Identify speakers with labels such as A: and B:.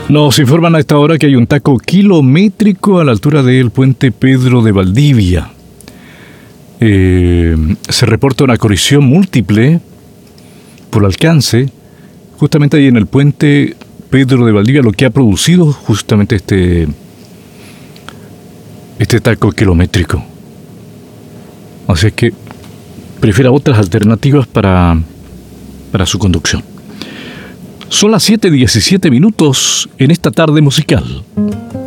A: Nos informan a esta hora que hay un taco kilométrico a la altura del puente Pedro de Valdivia. Se reporta una colisión múltiple por alcance, justamente ahí en el puente Pedro de Valdivia, lo que ha producido justamente este taco kilométrico. Así es que prefiera otras alternativas para su conducción. Son las 7:17 en esta tarde musical.